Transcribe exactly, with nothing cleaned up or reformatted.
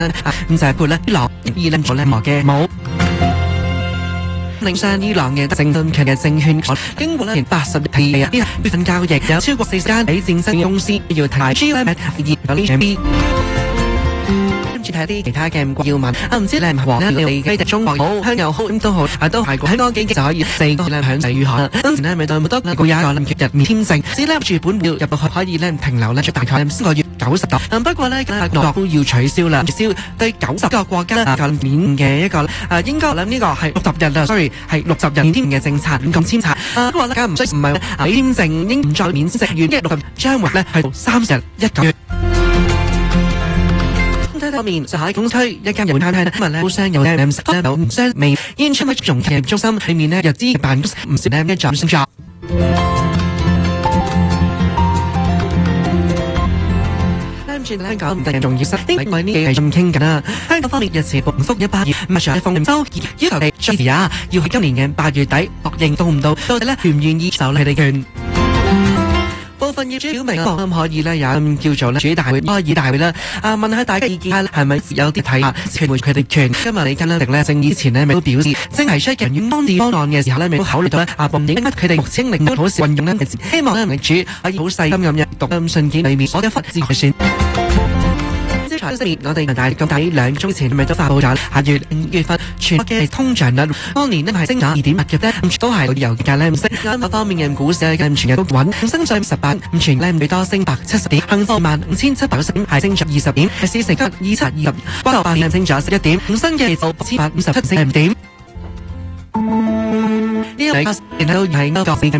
咁就係括咧伊朗伊朗咗咧幕嘅冇。領上伊朗嘅政信強嘅證券，經過咧八十日嘅呢部分交易，有超過四十間喺戰爭公司要提 G M T 二呢 B。跟住睇啲其他嘅要問，啊唔知靚黃咧，你雞翼中國好，香又好，咁都好，啊都係喺多幾就可以四個咧享受如何？當時咧咪對冇得個有一個臨缺日面簽證，只咧住本票入到去可以咧停留咧大概三個月九十日。不過咧，內閣都要取消啦，取消對九十個國家啊免嘅一個誒，應該諗呢個係六十日啊 ，sorry 係六十日免簽嘅政策咁簽查。啊不過咧，梗唔需唔係俾簽證應唔再免簽證，原六十將會咧係三十日一個月。方面，上海拱區一間日本餐廳今日咧，好商有咧兩十咧有商未煙出喺重企業中心裏面咧，日資辦公室唔少咧一站升咗。跟住香港唔特別重要失，因為呢幾日仲傾緊啦。香港方面日前復復一百頁，咁啊上海鳳周要求你 J 啊，要喺今年嘅八月底確認到唔到，到底咧願唔願意受你哋權？部分業主表明可唔可以咧有叫做咧主大會開議大會啦，啊問下大家意見係咪有啲睇法，傳媒佢哋權。今日李根咧咧正以前咧咪都表示，正提出人員安置方案嘅時候咧，咪都考慮到咧啊，報影乜佢哋目前令到好少運用咧，希望咧民主可以好細心咁樣讀咁信件裏面所有法治去算。財政我哋大咁睇兩鐘前咪都發布咗，下月五月份全國嘅通脹率當年咧係升咗二點八嘅咧，都係旅遊價咧唔升。啱方面嘅股市咧全日都穩，升上十八，咁全咧最多升百七十點，恒指萬五千七百九十點係升咗二十點，係市成交二七二十，國內百點升咗十一點，五新嘅數千百五十七點。呢一個然後係歐國市嘅